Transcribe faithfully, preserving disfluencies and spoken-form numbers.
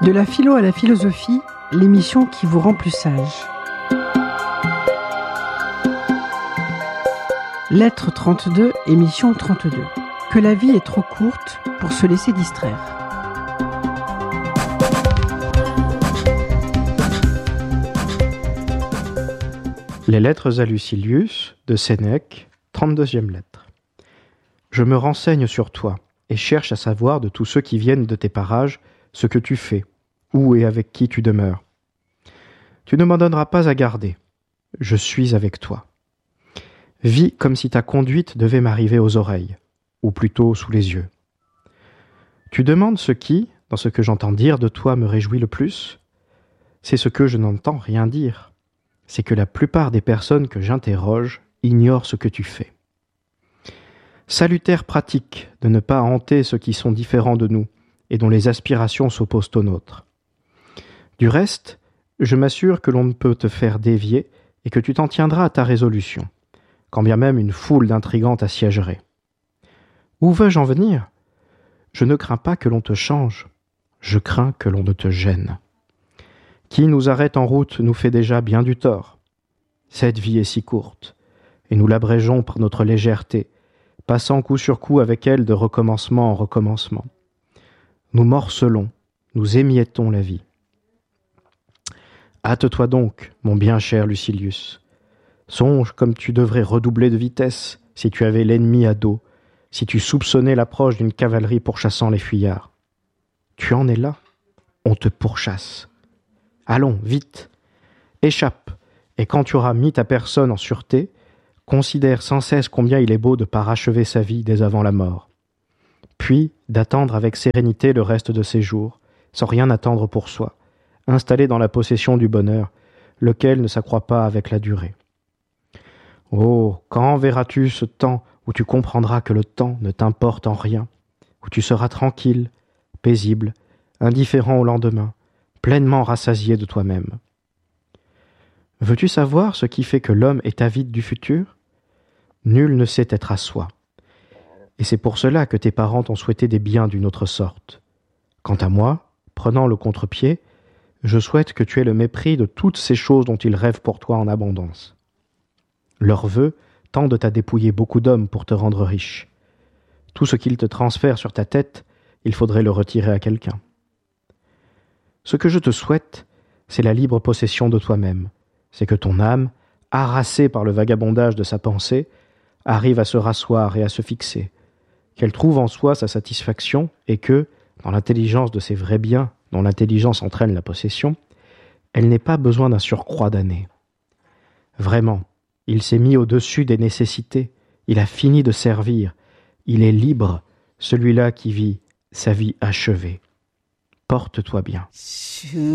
De la philo à la philosophie, l'émission qui vous rend plus sage. Lettre trente-deux, émission trente-deux. Que la vie est trop courte pour se laisser distraire. Les lettres à Lucilius, de Sénèque, trente-deuxième lettre. Je me renseigne sur toi, et cherche à savoir de tous ceux qui viennent de tes parages ce que tu fais, où et avec qui tu demeures. Tu ne m'en donneras pas à garder. Je suis avec toi. Vis comme si ta conduite devait m'arriver aux oreilles, ou plutôt sous les yeux. Tu demandes ce qui, dans ce que j'entends dire de toi, me réjouit le plus ? C'est ce que je n'entends rien dire. C'est que la plupart des personnes que j'interroge ignorent ce que tu fais. Salutaire pratique de ne pas hanter ceux qui sont différents de nous et dont les aspirations s'opposent aux nôtres. Du reste, je m'assure que l'on ne peut te faire dévier et que tu t'en tiendras à ta résolution, quand bien même une foule d'intrigants t'assiégerait. Où veux-je en venir ? Je ne crains pas que l'on te change, je crains que l'on ne te gêne. Qui nous arrête en route nous fait déjà bien du tort. Cette vie est si courte, et nous l'abrégeons par notre légèreté, passant coup sur coup avec elle de recommencement en recommencement. Nous morcelons, nous émiettons la vie. Hâte-toi donc, mon bien cher Lucilius. Songe comme tu devrais redoubler de vitesse si tu avais l'ennemi à dos, si tu soupçonnais l'approche d'une cavalerie pourchassant les fuyards. Tu en es là, on te pourchasse. Allons, vite, échappe, et quand tu auras mis ta personne en sûreté, considère sans cesse combien il est beau de parachever sa vie dès avant la mort. Puis d'attendre avec sérénité le reste de ses jours, sans rien attendre pour soi, installé dans la possession du bonheur, lequel ne s'accroît pas avec la durée. Oh, quand verras-tu ce temps où tu comprendras que le temps ne t'importe en rien, où tu seras tranquille, paisible, indifférent au lendemain, pleinement rassasié de toi-même. Veux-tu savoir ce qui fait que l'homme est avide du futur ? Nul ne sait être à soi. Et c'est pour cela que tes parents t'ont souhaité des biens d'une autre sorte. Quant à moi, prenant le contre-pied, je souhaite que tu aies le mépris de toutes ces choses dont ils rêvent pour toi en abondance. Leurs vœux tendent à dépouiller beaucoup d'hommes pour te rendre riche. Tout ce qu'ils te transfèrent sur ta tête, il faudrait le retirer à quelqu'un. Ce que je te souhaite, c'est la libre possession de toi-même. C'est que ton âme, harassée par le vagabondage de sa pensée, arrive à se rasseoir et à se fixer, qu'elle trouve en soi sa satisfaction et que, dans l'intelligence de ses vrais biens, dont l'intelligence entraîne la possession, elle n'ait pas besoin d'un surcroît d'années. Vraiment, il s'est mis au-dessus des nécessités, il a fini de servir, il est libre, celui-là qui vit sa vie achevée. Porte-toi bien.